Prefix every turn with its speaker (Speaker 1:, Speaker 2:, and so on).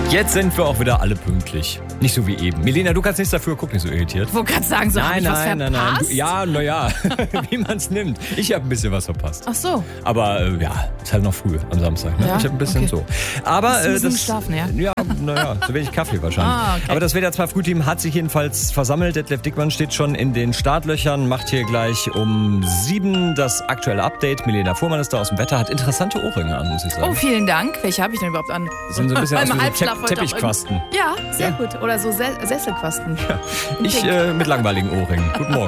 Speaker 1: Jetzt sind wir auch wieder alle pünktlich. Nicht so wie eben. Milena, du kannst nichts dafür, guck nicht so irritiert.
Speaker 2: Wo kannst du sagen, so
Speaker 1: Nein.
Speaker 2: verpasst?
Speaker 1: Ja, naja, wie man es nimmt. Ich habe ein bisschen was verpasst.
Speaker 2: Ach so.
Speaker 1: Aber ist halt noch früh am Samstag. Ne?
Speaker 2: Ja?
Speaker 1: Ich habe ein bisschen so. Aber
Speaker 2: Hast du ein bisschen geschlafen, ja?
Speaker 1: Ja, naja, so wenig Kaffee wahrscheinlich.
Speaker 2: Okay.
Speaker 1: Aber das WDR 2 Frühteam hat sich jedenfalls versammelt. Detlef Dickmann steht schon in den Startlöchern, macht hier gleich um 7 das aktuelle Update. Milena Fuhrmann ist da aus dem Wetter, hat interessante Ohrringe an, muss ich sagen.
Speaker 2: Oh, vielen Dank. Welche habe ich denn überhaupt an?
Speaker 1: Das sind so ein bisschen aus
Speaker 2: Beim
Speaker 1: wie
Speaker 2: Halbschlaf
Speaker 1: so
Speaker 2: heute
Speaker 1: Teppichquasten.
Speaker 2: Ja, sehr gut. Oder so Sesselquasten.
Speaker 1: Ich mit langweiligen Ohrringen. Guten Morgen.